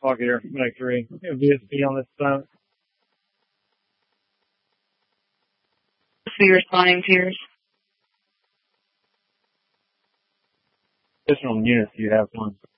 Talk here, Medic 3. VSP on this side. Be responding to yours. Additional units, you have one.